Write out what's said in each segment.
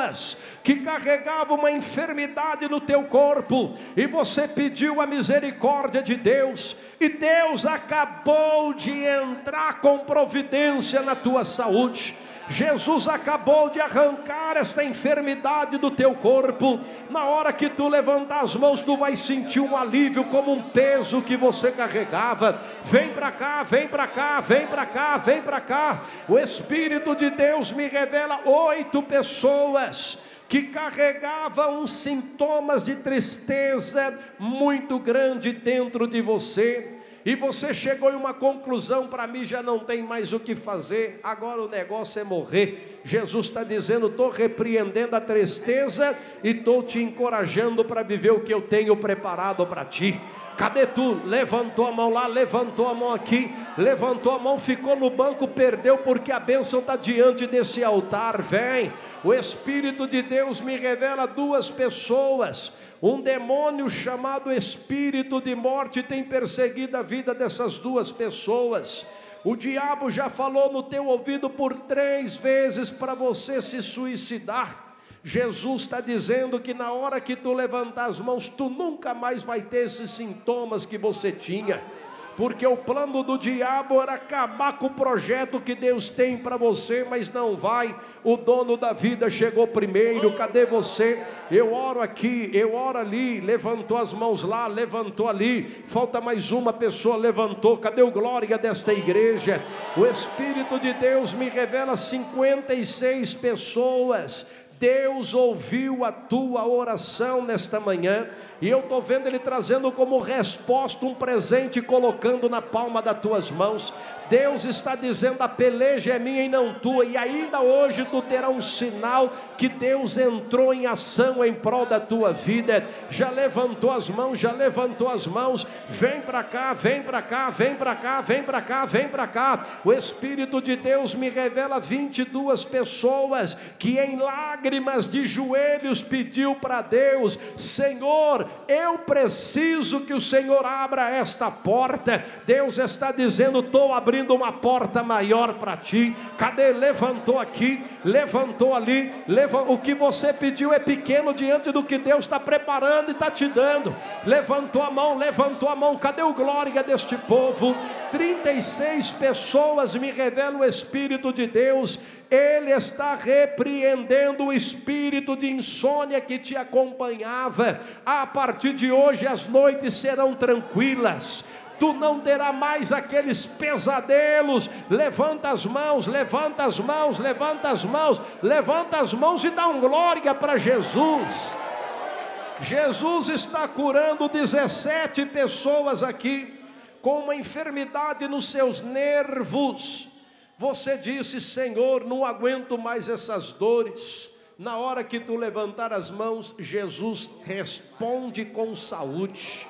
pessoas que carregavam uma enfermidade no teu corpo, e você pediu a misericórdia de Deus, e Deus acabou de entrar com providência na tua saúde. Jesus acabou de arrancar esta enfermidade do teu corpo. Na hora que tu levantar as mãos, tu vai sentir um alívio, como um peso que você carregava. Vem para cá, vem para cá, vem para cá, vem para cá. O Espírito de Deus me revela 8 pessoas que carregavam sintomas de tristeza muito grande dentro de você. E você chegou em uma conclusão: para mim já não tem mais o que fazer, agora o negócio é morrer. Jesus está dizendo: estou repreendendo a tristeza e estou te encorajando para viver o que eu tenho preparado para ti. Cadê tu? Levantou a mão lá, levantou a mão aqui, levantou a mão, ficou no banco, perdeu, porque a bênção está diante desse altar. Vem, o Espírito de Deus me revela 2 pessoas. Um demônio chamado espírito de morte tem perseguido a vida dessas 2 pessoas. O diabo já falou no teu ouvido por 3 vezes para você se suicidar. Jesus está dizendo que na hora que tu levantar as mãos, tu nunca mais vai ter esses sintomas que você tinha. Porque o plano do diabo era acabar com o projeto que Deus tem para você, mas não vai. O dono da vida chegou primeiro. Cadê você? Eu oro aqui, eu oro ali. Levantou as mãos lá, levantou ali. Falta mais uma pessoa, levantou. Cadê o glória desta igreja? O Espírito de Deus me revela 56 pessoas. Deus ouviu a tua oração nesta manhã, e eu estou vendo Ele trazendo como resposta um presente, colocando na palma das tuas mãos. Deus está dizendo: a peleja é minha e não tua, e ainda hoje tu terás um sinal que Deus entrou em ação em prol da tua vida. Já levantou as mãos, já levantou as mãos. Vem para cá, vem para cá, vem para cá, vem para cá, vem para cá. O Espírito de Deus me revela 22 pessoas que em lágrimas de joelhos pediu para Deus: Senhor, eu preciso que o Senhor abra esta porta. Deus está dizendo: estou abrindo uma porta maior para ti. Cadê? Levantou aqui, levantou ali. O que você pediu é pequeno diante do que Deus está preparando e está te dando. Levantou a mão, levantou a mão. Cadê o glória deste povo? 36 pessoas me revelam o Espírito de Deus. Ele está repreendendo o espírito de insônia que te acompanhava. A partir de hoje as noites serão tranquilas. Tu não terá mais aqueles pesadelos. Levanta as mãos, levanta as mãos, levanta as mãos, levanta as mãos e dá um glória para Jesus. Jesus está curando 17 pessoas aqui com uma enfermidade nos seus nervos. Você disse: Senhor, não aguento mais essas dores. Na hora que tu levantar as mãos, Jesus responde com saúde.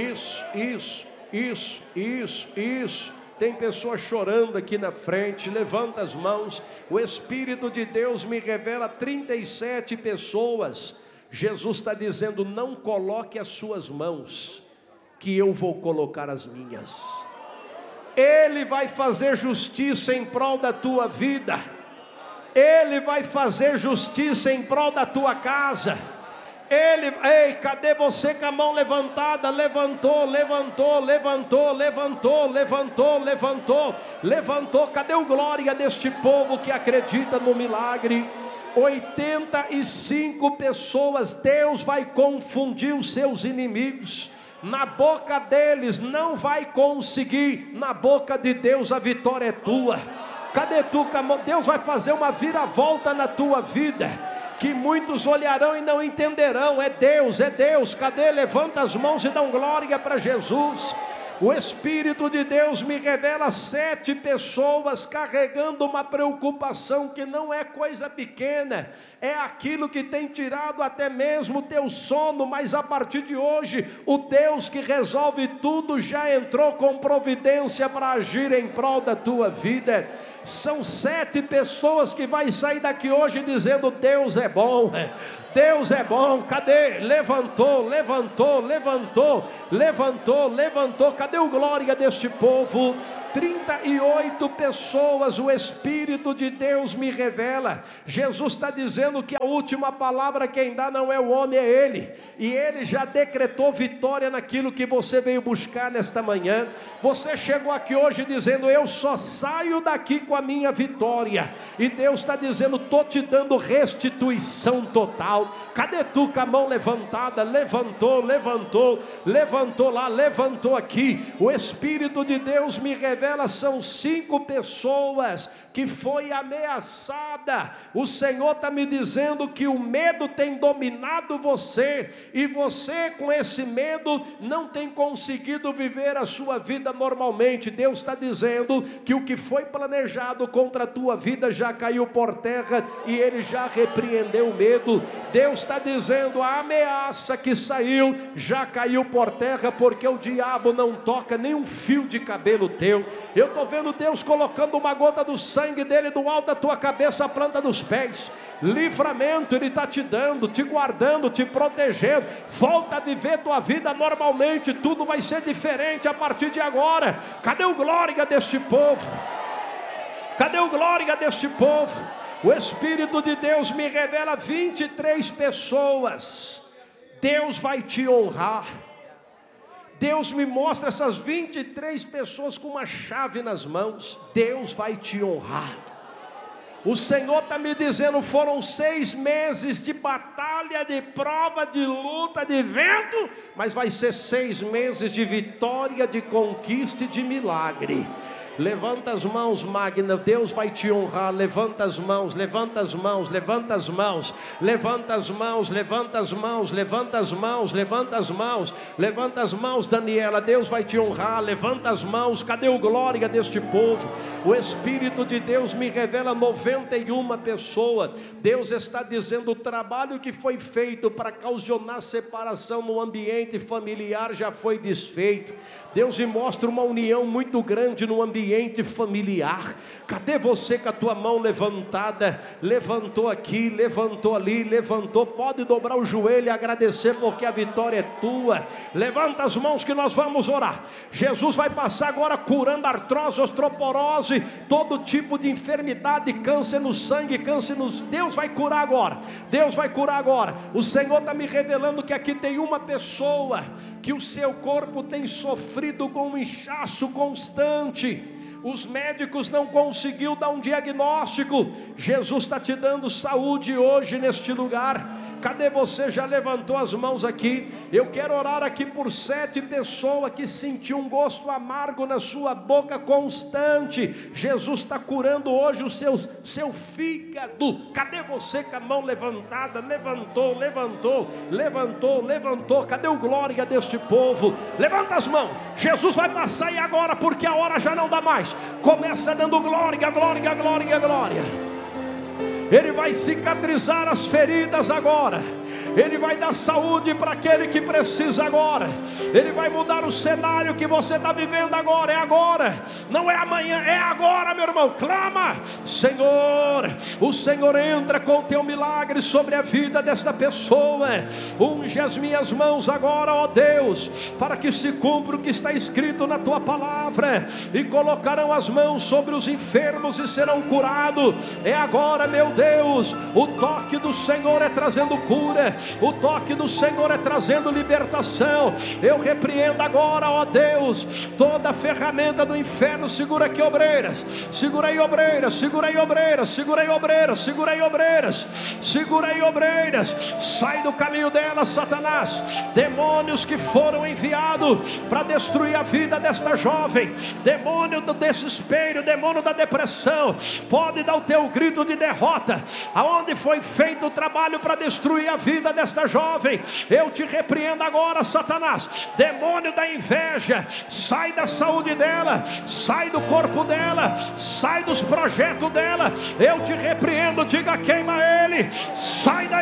Isso. Tem pessoas chorando aqui na frente. Levanta as mãos. O Espírito de Deus me revela 37 pessoas. Jesus está dizendo: não coloque as suas mãos, que eu vou colocar as minhas. Ele vai fazer justiça em prol da tua vida. Ele vai fazer justiça em prol da tua casa. Ei, cadê você com a mão levantada? Levantou. Cadê o glória deste povo que acredita no milagre? 85 pessoas. Deus vai confundir os seus inimigos. Na boca deles não vai conseguir. Na boca de Deus a vitória é tua. Cadê tu? Deus vai fazer uma viravolta na tua vida, que muitos olharão e não entenderão. É Deus. Cadê? Levanta as mãos e dá um glória para Jesus. O Espírito de Deus me revela 7 pessoas carregando uma preocupação que não é coisa pequena. É aquilo que tem tirado até mesmo o teu sono, mas a partir de hoje, o Deus que resolve tudo já entrou com providência para agir em prol da tua vida. São 7 pessoas que vai sair daqui hoje dizendo: Deus é bom. Deus é bom. Cadê? Levantou. Cadê o glória deste povo? 38 pessoas, o Espírito de Deus me revela. Jesus está dizendo que a última palavra quem dá não é o homem, é Ele. E Ele já decretou vitória naquilo que você veio buscar nesta manhã. Você chegou aqui hoje dizendo: eu só saio daqui com a minha vitória. E Deus está dizendo: estou te dando restituição total. Cadê tu com a mão levantada? Levantou, levantou, levantou lá, levantou aqui. O Espírito de Deus me revela. São 5 pessoas que foi ameaçada. O Senhor está me dizendo que o medo tem dominado você, e você com esse medo não tem conseguido viver a sua vida normalmente. Deus está dizendo que o que foi planejado contra a tua vida já caiu por terra, e Ele já repreendeu o medo. Deus está dizendo: a ameaça que saiu já caiu por terra, porque o diabo não toca nem um fio de cabelo teu. Eu estou vendo Deus colocando uma gota do sangue dele do alto da tua cabeça à planta dos pés. Livramento Ele está te dando, te guardando, te protegendo. Volta a viver tua vida normalmente. Tudo vai ser diferente a partir de agora. Cadê o glória deste povo? Cadê o glória deste povo? O Espírito de Deus me revela 23 pessoas. Deus vai te honrar. Deus me mostra essas 23 pessoas com uma chave nas mãos. Deus vai te honrar. O Senhor está me dizendo: foram 6 meses de batalha, de prova, de luta, de vento, mas vai ser 6 meses de vitória, de conquista e de milagre. Levanta as mãos, Magna, Deus vai te honrar. Levanta as mãos, levanta as mãos, levanta as mãos, levanta as mãos, levanta as mãos, levanta as mãos, levanta as mãos, levanta as mãos, Daniela, Deus vai te honrar. Levanta as mãos. Cadê o glória deste povo? O Espírito de Deus me revela 91 pessoas. Deus está dizendo: o trabalho que foi feito para ocasionar separação no ambiente familiar já foi desfeito. Deus me mostra uma união muito grande no ambiente familiar. Cadê você com a tua mão levantada? Levantou aqui, levantou ali, levantou. Pode dobrar o joelho e agradecer, porque a vitória é tua. Levanta as mãos que nós vamos orar. Jesus vai passar agora curando artrose, osteoporose, todo tipo de enfermidade, câncer no sangue, câncer nos... Deus vai curar agora. Deus vai curar agora. O Senhor está me revelando que aqui tem uma pessoa que o seu corpo tem sofrido com um inchaço constante. Os médicos não conseguiram dar um diagnóstico. Jesus está te dando saúde hoje neste lugar. Cadê você? Já levantou as mãos aqui? Eu quero orar aqui por 7 pessoas que sentiu um gosto amargo na sua boca constante. Jesus está curando hoje o seu fígado. Cadê você com a mão levantada? Levantou, levantou, levantou, levantou. Cadê o glória deste povo? Levanta as mãos. Jesus vai passar aí agora, porque a hora já não dá mais. Começa dando glória, glória, glória, glória. Ele vai cicatrizar as feridas agora. Ele vai dar saúde para aquele que precisa agora. Ele vai mudar o cenário que você está vivendo agora. É agora, não é amanhã, é agora, meu irmão. Clama: Senhor, o Senhor entra com o teu milagre sobre a vida desta pessoa. Unge as minhas mãos agora, ó Deus, para que se cumpra o que está escrito na tua palavra. E colocarão as mãos sobre os enfermos e serão curados. É agora, meu Deus. O toque do Senhor é trazendo cura. O toque do Senhor é trazendo libertação. Eu repreendo agora, ó Deus, toda a ferramenta do inferno. Segura aqui, obreiras. Segura aí, obreiras. Segura aí, obreiras. Segura aí, obreiras. Segura aí, obreiras. Segura aí, obreiras. Sai do caminho delas, Satanás. Demônios que foram enviados para destruir a vida desta jovem. Demônio do desespero, demônio da depressão, pode dar o teu grito de derrota. Aonde foi feito o trabalho para destruir a vida desta jovem, eu te repreendo agora, Satanás. Demônio da inveja, sai da saúde dela, sai do corpo dela, sai dos projetos dela. Eu te repreendo. Diga: queima ele. Sai daí,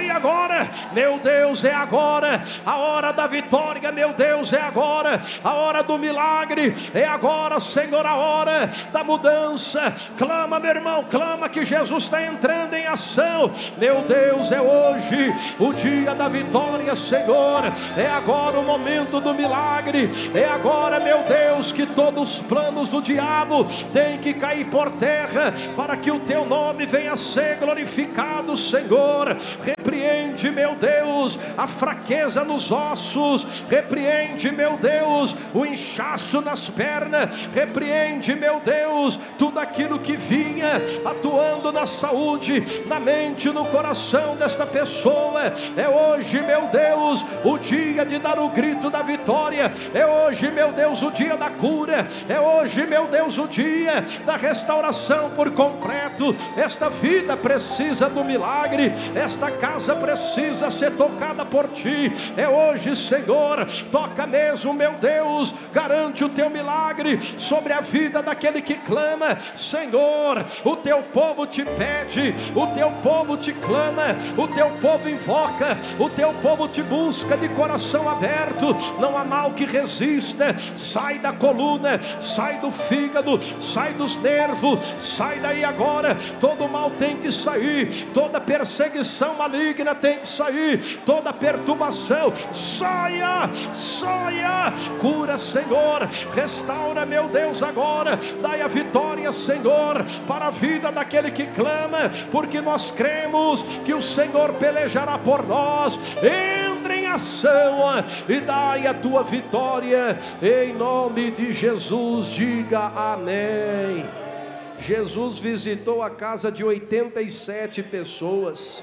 sai agora. Meu Deus, é agora. A hora da vitória, meu Deus, é agora. A hora do milagre é agora, Senhor, a hora da mudança. Clama, meu irmão, clama que Jesus está entrando em ação. Meu Deus, é hoje o dia da vitória, Senhor. É agora o momento do milagre. É agora, meu Deus, que todos os planos do diabo têm que cair por terra, para que o teu nome venha a ser glorificado, Senhor. Repreende, meu Deus, a fraqueza nos ossos. Repreende, meu Deus, o inchaço nas pernas. Repreende, meu Deus, tudo aquilo que vinha atuando na saúde, na mente, no coração desta pessoa. É hoje, meu Deus, o dia de dar o grito da vitória. É hoje, meu Deus, o dia da cura. É hoje, meu Deus, o dia da restauração por completo. Esta vida precisa do milagre. Esta casa precisa ser tocada por ti. É hoje, Senhor. Toca mesmo, meu Deus. Garante o teu milagre sobre a vida daquele que clama. Senhor, o teu povo te pede, o teu povo te clama, o teu povo invoca, o teu povo te busca de coração aberto. Não há mal que resista. Sai da coluna, sai do fígado, sai dos nervos, sai daí agora. Todo mal tem que sair, toda perseguição maligna tem que sair, toda perturbação, saia, saia. Cura, Senhor, restaura, meu Deus, agora. Dai a vitória, Senhor, para a vida daquele que clama, porque nós cremos que o Senhor pelejará por nós. Entre em ação e dai a tua vitória, em nome de Jesus. Diga amém. Jesus visitou a casa de 87 pessoas.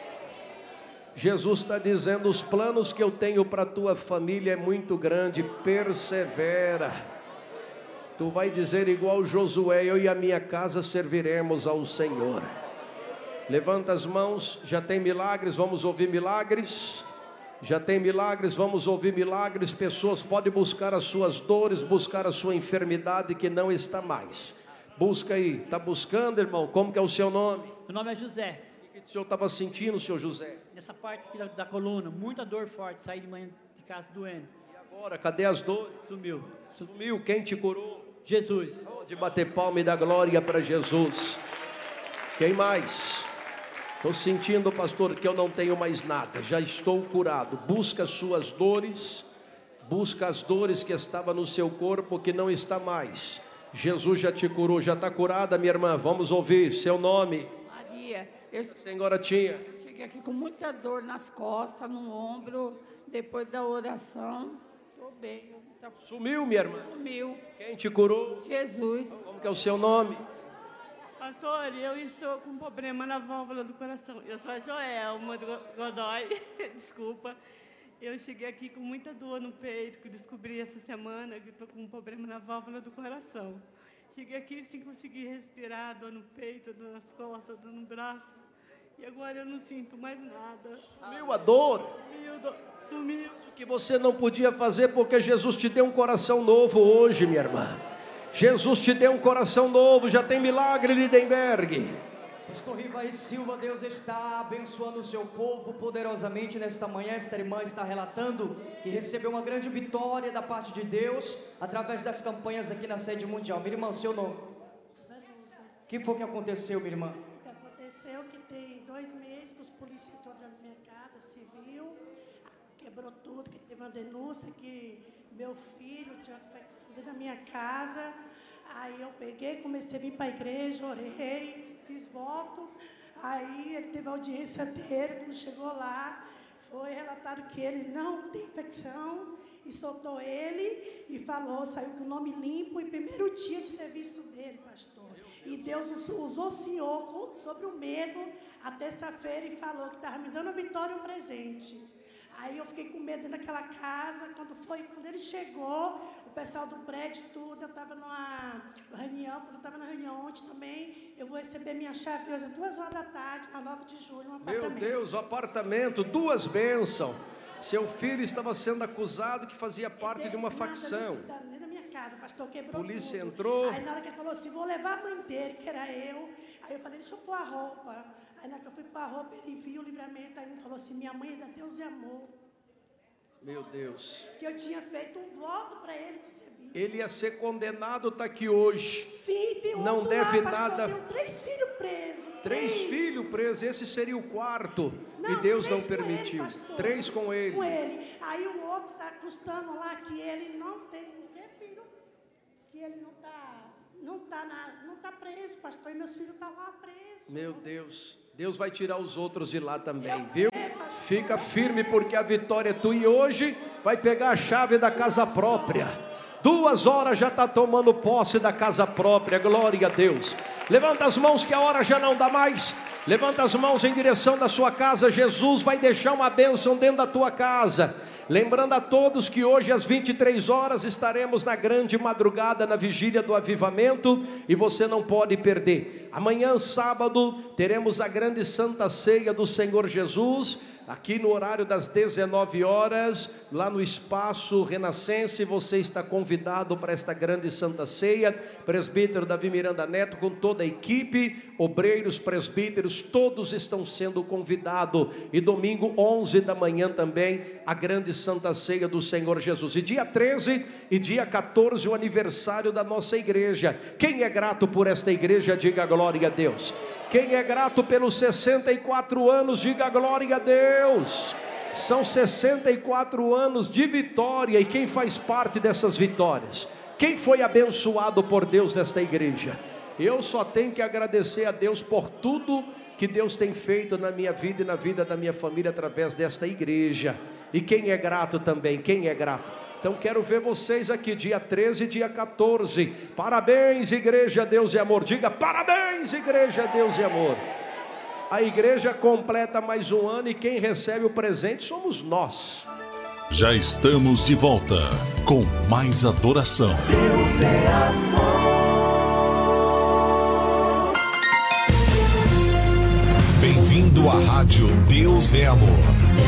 Jesus está dizendo: os planos que eu tenho para a tua família é muito grande, persevera. Tu vai dizer igual Josué: eu e a minha casa serviremos ao Senhor. Levanta as mãos. Já tem milagres? Vamos ouvir milagres. Já tem milagres? Vamos ouvir milagres. Pessoas podem buscar as suas dores, buscar a sua enfermidade que não está mais. Busca aí. Está buscando, irmão? Como que é o seu nome? Meu nome é José. O que o senhor estava sentindo, senhor José? Nessa parte aqui da coluna, muita dor forte. Saí de manhã de casa doendo. E agora, cadê as dores? Sumiu. Sumiu. Quem te curou? Jesus. Pode bater palma e dar glória para Jesus. Quem mais? Estou sentindo, pastor, que eu não tenho mais nada, já estou curado. Busca as suas dores, busca as dores que estavam no seu corpo, que não está mais. Jesus já te curou, já está curada, minha irmã. Vamos ouvir seu nome. Maria, A senhora tinha? eu cheguei aqui com muita dor nas costas, no ombro, depois da oração. Estou bem. Sumiu, minha irmã? Sumiu. Quem te curou? Jesus. Como que é o seu nome? Pastor, eu estou com um problema na válvula do coração. Eu sou a Joelma do Godoy, desculpa. Eu cheguei aqui com muita dor no peito, que descobri essa semana que estou com um problema na válvula do coração. Cheguei aqui sem conseguir respirar, dor no peito, dor nas costas, dor no braço. E agora eu não sinto mais nada. Sumiu a dor? Sumiu. O que você não podia fazer, porque Jesus te deu um coração novo hoje, minha irmã. Jesus te deu um coração novo. Já tem milagre, Lindenberg. Pastor Rivaí Silva, Deus está abençoando o seu povo poderosamente nesta manhã. Esta irmã está relatando que recebeu uma grande vitória da parte de Deus através das campanhas aqui na sede mundial. Minha irmã, seu nome? O que foi que aconteceu, minha irmã? O que aconteceu é que tem 2 meses que os policiais entraram na minha casa, civil, quebrou tudo, que teve uma denúncia que meu filho tinha infecção dentro da minha casa. Aí eu peguei, comecei a vir para a igreja, orei, fiz voto. Aí ele teve a audiência dele, quando chegou lá, foi relatado que ele não tem infecção, e soltou ele e falou, saiu com o nome limpo, e primeiro dia de serviço dele, pastor. E Deus usou o Senhor sobre o medo a terça-feira e falou que estava me dando a vitória e um presente. Aí eu fiquei com medo dentro daquela casa. Quando ele chegou, o pessoal do prédio, tudo, eu estava numa reunião. Quando eu estava na reunião ontem também, eu vou receber minha chave hoje às 2 horas da tarde, na 9 de julho, um apartamento. Meu Deus, o apartamento, 2 bênçãos. Seu filho estava sendo acusado que fazia parte de uma facção. Dentro da minha casa, pastor, quebrou Polícia tudo. entrou. Aí na hora que ele falou assim, vou levar a mãe dele, que era eu. Aí eu falei, deixa eu pôr a roupa. Aí na hora que eu fui pôr a roupa, ele viu o livramento. Aí falou assim, minha mãe é da Deus e Amor. Meu Deus. Que eu tinha feito um voto para ele de servir. Ele ia ser condenado, está aqui hoje. Sim, tem não outro deve lá, pastor, nada. Tenho 3 filhos presos. 3 filhos presos, esse seria o 4. E Deus não permitiu. 3 com ele. Com ele. Aí o outro está custando lá que ele não tem filho. Que ele não tá preso, pastor. E meus filhos estão lá presos. Meu Deus. Deus vai tirar os outros de lá também, viu? Fica firme porque a vitória é tua. E hoje vai pegar a chave da casa própria. 2 horas já está tomando posse da casa própria. Glória a Deus. Levanta as mãos que a hora já não dá mais. Levanta as mãos em direção da sua casa. Jesus vai deixar uma bênção dentro da tua casa. Lembrando a todos que hoje às 23 horas estaremos na grande madrugada, na vigília do avivamento, e você não pode perder. Amanhã, sábado, teremos a grande Santa Ceia do Senhor Jesus, aqui no horário das 19 horas, lá no Espaço Renascense. Você está convidado para esta grande Santa Ceia. Presbítero Davi Miranda Neto, com toda a equipe, obreiros, presbíteros, todos estão sendo convidados. E domingo, 11 da manhã também, a grande Santa Ceia do Senhor Jesus. E dia 13 e dia 14, o aniversário da nossa igreja. Quem é grato por esta igreja, diga glória a Deus. Quem é grato pelos 64 anos, diga glória a Deus. São 64 anos de vitória. E quem faz parte dessas vitórias? Quem foi abençoado por Deus nesta igreja? Eu só tenho que agradecer a Deus por tudo que Deus tem feito na minha vida e na vida da minha família através desta igreja. E quem é grato também? Quem é grato? Então quero ver vocês aqui dia 13 e dia 14. Parabéns, igreja Deus e Amor. Diga parabéns, igreja Deus e Amor. A igreja completa mais um ano e quem recebe o presente somos nós. Já estamos de volta com mais adoração. Deus é amor. Bem-vindo à rádio Deus é Amor.